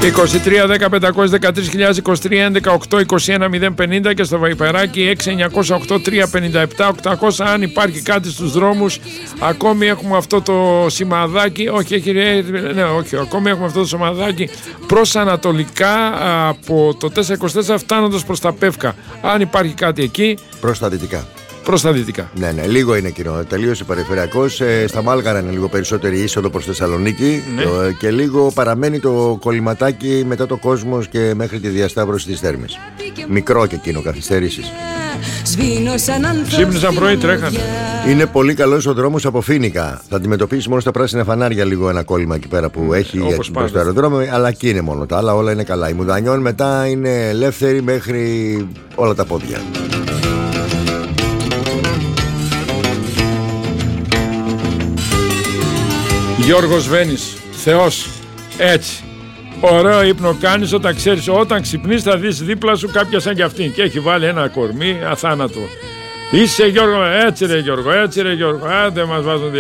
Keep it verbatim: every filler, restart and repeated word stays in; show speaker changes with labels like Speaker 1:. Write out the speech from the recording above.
Speaker 1: είκοσι τρία δέκα πεντακόσιες δεκατρείς χιλιάδες είκοσι τρία έντεκα οκτώ είκοσι ένα μηδέν πενήντα και στο βαϊπεράκι έξι εννιακόσια οκτώ τρία πενήντα επτά οκτακόσια. Αν υπάρχει κάτι στους δρόμους, ακόμη έχουμε αυτό το σημαδάκι. Όχι, έχει, ναι, όχι, ακόμη έχουμε αυτό το σημαδάκι προς ανατολικά από το τετρακόσια είκοσι τέσσερα φτάνοντας προς τα Πεύκα. Αν υπάρχει κάτι εκεί.
Speaker 2: Προς τα δυτικά.
Speaker 1: Προς τα δυτικά.
Speaker 2: Ναι, ναι, λίγο είναι κοινό. Τελείωσε περιφερειακός. Ε, στα Μάλγαρα είναι λίγο περισσότερη είσοδο προς Θεσσαλονίκη.
Speaker 1: Ναι.
Speaker 2: Το, ε, και λίγο παραμένει το κολληματάκι μετά το Κόσμος και μέχρι τη διασταύρωση της Θέρμης. Μικρό και εκείνο, καθυστέρησης.
Speaker 1: Ξύπνησαν πρωί, τρέχανε.
Speaker 2: Είναι πολύ καλός ο δρόμος από Φοίνικα. Θα αντιμετωπίσει μόνο στα πράσινα φανάρια λίγο ένα κόλλημα εκεί πέρα που έχει προς το αεροδρόμιο. Αλλά εκεί είναι μόνο. Τα άλλα όλα είναι καλά. Η Μουδανιών μετά είναι ελεύθερη μέχρι όλα τα πόδια.
Speaker 1: Γιώργος Βένης, Θεός, έτσι. Ωραίο ύπνο κάνεις όταν ξέρεις, όταν ξυπνείς θα δεις δίπλα σου κάποια σαν κι αυτήν και έχει βάλει ένα κορμί αθάνατο. Είσαι Γιώργο, έτσι ρε Γιώργο, έτσι ρε Γιώργο, άντε μας βάζουν